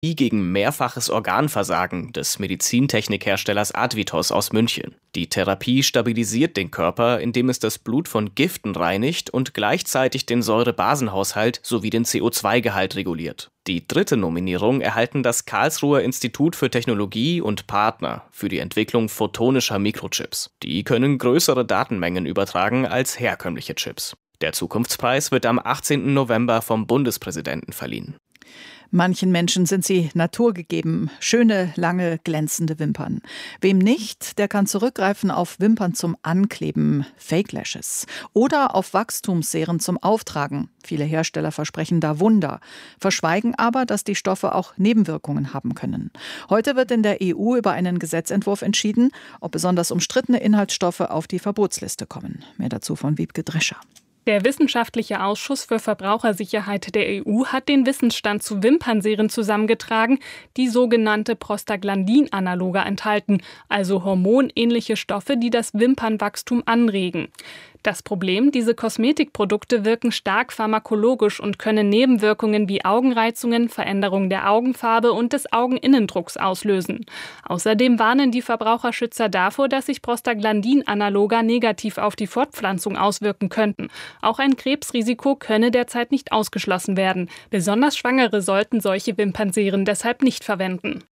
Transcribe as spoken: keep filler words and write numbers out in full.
gegen mehrfaches Organversagen des Medizintechnikherstellers Advitos aus München. Die Therapie stabilisiert den Körper, indem es das Blut von Giften reinigt und gleichzeitig den Säurebasenhaushalt sowie den C O zwei Gehalt reguliert. Die dritte Nominierung erhalten das Karlsruher Institut für Technologie und Partner für die Entwicklung photonischer Mikrochips. Die können größere Datenmengen übertragen als herkömmliche Chips. Der Zukunftspreis wird am achtzehnten November vom Bundespräsidenten verliehen. Manchen Menschen sind sie naturgegeben. Schöne, lange, glänzende Wimpern. Wem nicht, der kann zurückgreifen auf Wimpern zum Ankleben, Fake Lashes. Oder auf Wachstumsserien zum Auftragen. Viele Hersteller versprechen da Wunder, verschweigen aber, dass die Stoffe auch Nebenwirkungen haben können. Heute wird in der E U über einen Gesetzentwurf entschieden, ob besonders umstrittene Inhaltsstoffe auf die Verbotsliste kommen. Mehr dazu von Wiebke Drescher. Der Wissenschaftliche Ausschuss für Verbrauchersicherheit der E U hat den Wissensstand zu Wimpernserien zusammengetragen, die sogenannte Prostaglandin-Analoge enthalten, also hormonähnliche Stoffe, die das Wimpernwachstum anregen. Das Problem, diese Kosmetikprodukte wirken stark pharmakologisch und können Nebenwirkungen wie Augenreizungen, Veränderung der Augenfarbe und des Augeninnendrucks auslösen. Außerdem warnen die Verbraucherschützer davor, dass sich Prostaglandin-Analoga negativ auf die Fortpflanzung auswirken könnten. Auch ein Krebsrisiko könne derzeit nicht ausgeschlossen werden. Besonders Schwangere sollten solche Wimpernserien deshalb nicht verwenden.